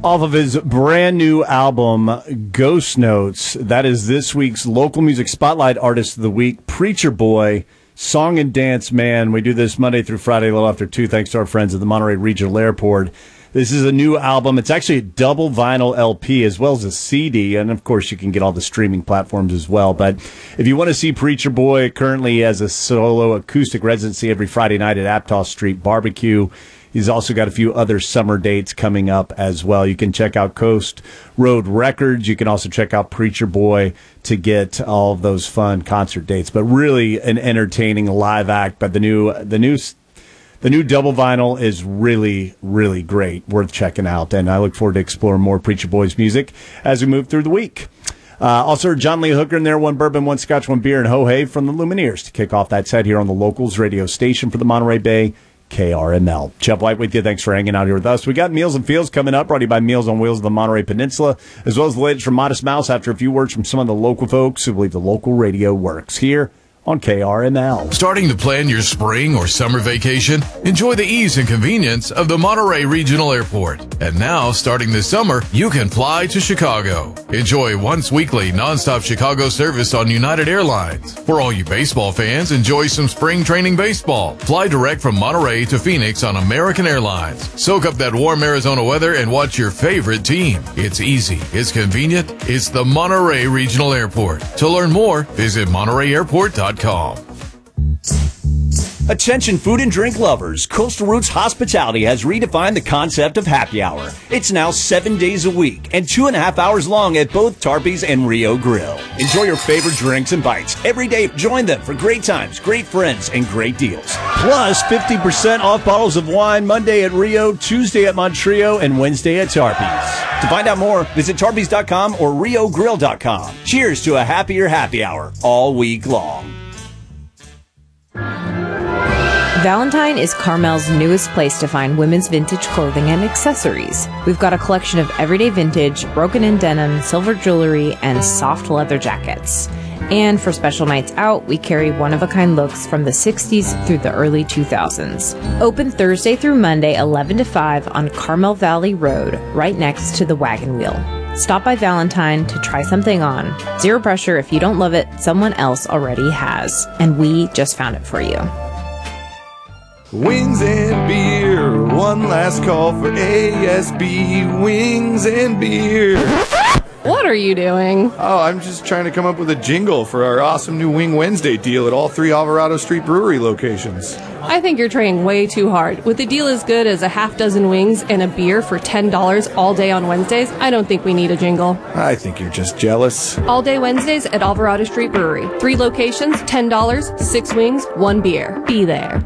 Off of his brand new album, Ghost Notes. That is this week's Local Music Spotlight Artist of the Week, Preacher Boy, Song and Dance Man. We do this Monday through Friday, a little after 2, thanks to our friends at the Monterey Regional Airport. This is a new album. It's actually a double vinyl LP as well as a CD, and of course you can get all the streaming platforms as well. But if you want to see Preacher Boy, currently has a solo acoustic residency every Friday night at Aptos Street Barbecue. He's also got a few other summer dates coming up as well. You can check out Coast Road Records. You can also check out Preacher Boy to get all of those fun concert dates. But really an entertaining live act. But the new double vinyl is really, really great. Worth checking out. And I look forward to exploring more Preacher Boy's music as we move through the week. Also, John Lee Hooker in there, one bourbon, one scotch, one beer, and Ho Hey from the Lumineers to kick off that set here on the Locals radio station for the Monterey Bay, KRML. Jeff White with you. Thanks for hanging out here with us. We got Meals and Feels coming up, brought to you by Meals on Wheels of the Monterey Peninsula, as well as the latest from Modest Mouse after a few words from some of the local folks who believe the local radio works here on KRML. Starting to plan your spring or summer vacation? Enjoy the ease and convenience of the Monterey Regional Airport. And now, starting this summer, you can fly to Chicago. Enjoy once weekly nonstop Chicago service on United Airlines. For all you baseball fans, enjoy some spring training baseball. Fly direct from Monterey to Phoenix on American Airlines. Soak up that warm Arizona weather and watch your favorite team. It's easy, it's convenient, it's the Monterey Regional Airport. To learn more, visit MontereyAirport.com. Attention food and drink lovers. Coastal Roots Hospitality has redefined the concept of happy hour. It's now 7 days a week and 2.5 hours long at both Tarpey's and Rio Grill. Enjoy your favorite drinks and bites. Every day, join them for great times, great friends, and great deals. Plus, 50% off bottles of wine Monday at Rio, Tuesday at Montreal, and Wednesday at Tarpey's. To find out more, visit tarpeys.com or riogrill.com. Cheers to a happier happy hour all week long. Valentine is Carmel's newest place to find women's vintage clothing and accessories. We've got a collection of everyday vintage, broken-in denim, silver jewelry, and soft leather jackets. And for special nights out, we carry one-of-a-kind looks from the 60s through the early 2000s. Open Thursday through Monday, 11 to 5 on Carmel Valley Road, right next to the Wagon Wheel. Stop by Valentine to try something on. Zero pressure. If you don't love it, someone else already has. And we just found it for you. Wings and beer, one last call for ASB, wings and beer. What are you doing? Oh, I'm just trying to come up with a jingle for our awesome new Wing Wednesday deal at all 3 Alvarado Street Brewery locations. I think you're trying way too hard. With a deal as good as a half dozen wings and a beer for $10 all day on Wednesdays, I don't think we need a jingle. I think you're just jealous. All day Wednesdays at Alvarado Street Brewery. 3 locations, $10, 6 wings, 1 beer. Be there.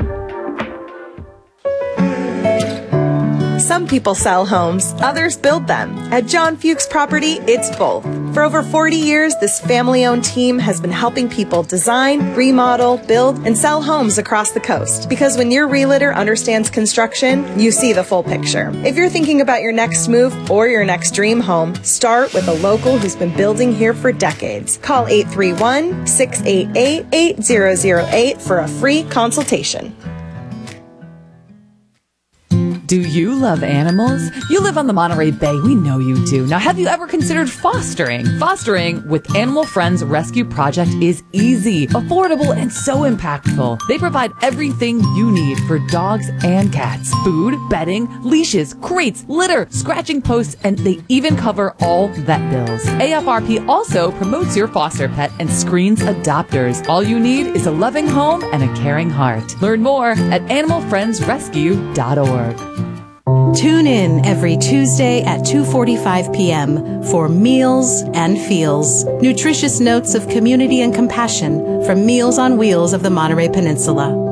Some people sell homes, others build them. At John Fuchs Property, it's both. For over 40 years, this family-owned team has been helping people design, remodel, build, and sell homes across the coast. Because when your realtor understands construction, you see the full picture. If you're thinking about your next move or your next dream home, start with a local who's been building here for decades. Call 831-688-8008 for a free consultation. Do you love animals? You live on the Monterey Bay. We know you do. Now, have you ever considered fostering? Fostering with Animal Friends Rescue Project is easy, affordable, and so impactful. They provide everything you need for dogs and cats. Food, bedding, leashes, crates, litter, scratching posts, and they even cover all vet bills. AFRP also promotes your foster pet and screens adopters. All you need is a loving home and a caring heart. Learn more at animalfriendsrescue.org. Tune in every Tuesday at 2:45 p.m. for Meals and Feels, nutritious notes of community and compassion from Meals on Wheels of the Monterey Peninsula.